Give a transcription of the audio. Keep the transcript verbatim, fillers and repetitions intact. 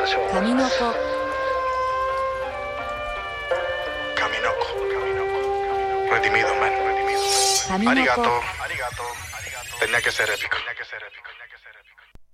Caminoko. Caminoko. Redimido, man. Redimido. Caminoko. Arigato. Arigato. Tenía que ser épico. Tenía que ser épico. Tenía que ser épico.